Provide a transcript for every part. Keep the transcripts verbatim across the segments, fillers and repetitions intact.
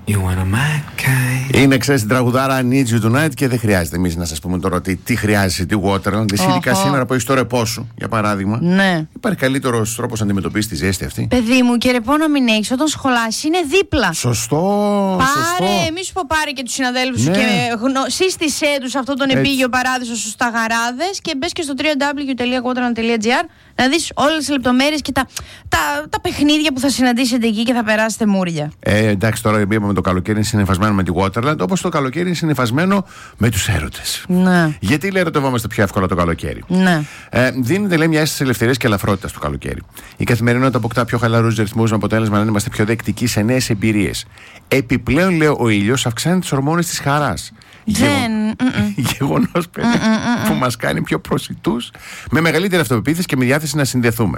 Είναι, ξέρεις, την τραγουδάρα Need You Tonight και δεν χρειάζεται εμείς να σας πούμε τώρα τι, τι χρειάζεσαι, τι Waterland. Εσύ, ειδικά σήμερα που έχεις το ρεπό σου, για παράδειγμα. Ναι. Υπάρχει καλύτερος τρόπος να αντιμετωπίσεις τη ζέστη αυτή? Παιδί μου, και ρεπό να μην έχεις όταν σχολάσεις, είναι δίπλα. Σωστό. Πάρε, σωστό. μη σου πω, πάρε και τους συναδέλφους, ναι. και γνω... σύστησέ τους αυτόν τον επίγειο παράδεισο στους Σταγαράδες και μπες και στο double-u double-u double-u τελεία waterland τελεία gr να δεις όλες τις λεπτομέρειες και τα, τα, τα παιχνίδια που θα συναντήσετε εκεί και θα περάσετε μούρια. Ε, εντάξει, τώρα είπαμε το καλοκαίρι είναι συνυφασμένο με τη Waterland, όπως το καλοκαίρι είναι συνυφασμένο με τους έρωτες. Ναι. Γιατί λέει ερωτευόμαστε πιο εύκολα το καλοκαίρι? Ναι. Ε, δίνεται, λέει, μια αίσθηση ελευθερίας και ελαφρότητας το καλοκαίρι. Η καθημερινότητα αποκτά πιο χαλαρούς ρυθμούς με αποτέλεσμα να είμαστε πιο δεκτικοί σε νέες εμπειρίες. Επιπλέον, λέει, ο ήλιος αυξάνει τις ορμόνες της χαράς. Δεν. Γεγονός, παιδί, που μας κάνει πιο προσιτούς, με μεγαλύτερη αυτοπεποίθηση και με διάθεση να συνδεθούμε.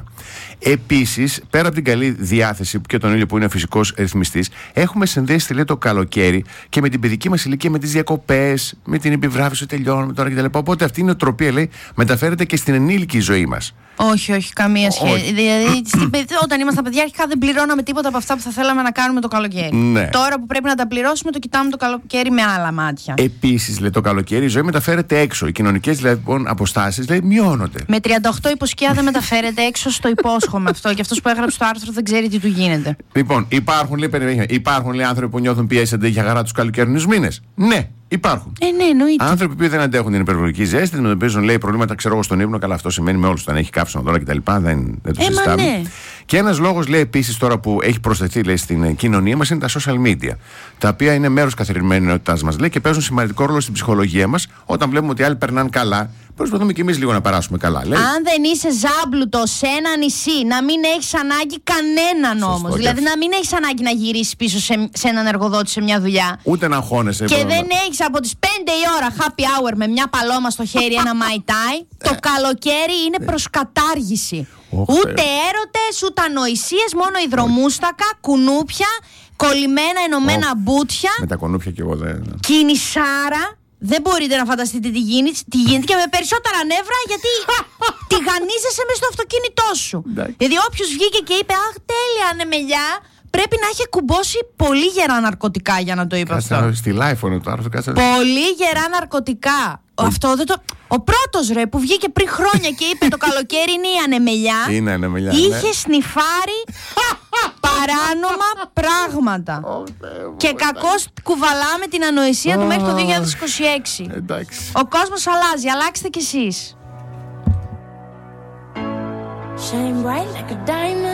Επίσης, πέρα από την καλή διάθεση και τον ήλιο που είναι ο φυσικός ρυθμιστής, έχουμε συνδέσει, λέει, το καλοκαίρι και με την παιδική μας ηλικία, με τις διακοπές, με την επιβράβευση που τελειώνουμε τώρα κτλ. Οπότε αυτή η νοοτροπία, λέει, μεταφέρεται και στην ενήλικη ζωή μας. Όχι, όχι, καμία σχέση. Δηλαδή, στην, όταν ήμασταν παιδιά, αρχικά δεν πληρώναμε τίποτα από αυτά που θα θέλαμε να κάνουμε το καλοκαίρι. Ναι. Τώρα που πρέπει να τα πληρώσουμε, το κοιτάμε το καλοκαίρι με άλλα μάτια. Επίσης, λέει, το καλοκαίρι η ζωή μεταφέρεται έξω. Οι κοινωνικές, λοιπόν, αποστάσεις, λέει, μειώνονται. Με τριάντα οκτώ υποσκιά δεν μεταφέρεται έξω, στο υπόσχομαι αυτό. Και αυτός που έγραψε το άρθρο δεν ξέρει τι του γίνεται. Λοιπόν, υπάρχουν, λέει, υπάρχουν, λέει, άνθρωποι που νιώθουν πιέζονται για χαρά τους καλοκαιρινούς μήνες. Ναι. Υπάρχουν. Ε, ναι, εννοείται. Άνθρωποι που δεν αντέχουν την υπερβολική ζέστη, αντιμετωπίζουν, λέει, προβλήματα, ξέρω εγώ, στον ύπνο. Καλά, αυτό σημαίνει με όλους. Όταν έχει κάψιμο τώρα κτλ. Δεν, δεν το ε, συζητάμε. Ναι. Και ένας λόγος, λέει, επίσης τώρα που έχει προσθεθεί, λέει, στην κοινωνία μας είναι τα social media. Τα οποία είναι μέρος καθημερινότητάς μας, λέει, και παίζουν σημαντικό ρόλο στην ψυχολογία μας. Όταν βλέπουμε ότι άλλοι περνάνε καλά, προσπαθούμε κι εμείς λίγο να περάσουμε καλά. Λέει. Αν δεν είσαι ζάμπλουτο σε ένα νησί, να μην έχεις ανάγκη κανέναν όμως. Δηλαδή να μην έχεις ανάγκη να γυρίσεις πίσω σε, σε έναν εργοδότη σε μια δουλειά. Ούτε να αγχώνεσαι. Και δεν έχεις από τις πέντε η ώρα happy hour με μια παλώμα στο χέρι, ένα Mai Tai. Το καλοκαίρι είναι προς κατάργηση. Ούτε έρωτες, ούτε ανοησίες, μόνο υδρομούστακα, κουνούπια, κολλημένα ενωμένα μπούτια. Με τα κουνούπια κι εγώ δεν. Κινησάρα. Δεν μπορείτε να φανταστείτε τι γίνεται, τι γίνεται και με περισσότερα νεύρα, γιατί τηγανίζεσαι μες στο αυτοκίνητό σου. Δηλαδή όποιος βγήκε και είπε «Αχ, τέλεια, ανεμελιά», πρέπει να έχει κουμπώσει πολύ γερά ναρκωτικά για να το είπε αυτό. Στη Lifeone το άρθρο, κάτσε. Πολύ γερά ναρκωτικά. Αυτό δεν το... Ο πρώτος, ρε, που βγήκε πριν χρόνια και είπε το καλοκαίρι είναι η ανεμελιά, είναι ανεμελιά, είχε ναι. σνιφάρει παράνομα πράγματα. Oh, και κακώς κουβαλάμε την ανοησία oh. του μέχρι το δύο χιλιάδες είκοσι έξι. Εντάξει. Ο κόσμος αλλάζει, αλλάξτε κι εσείς. Shine bright like a diamond.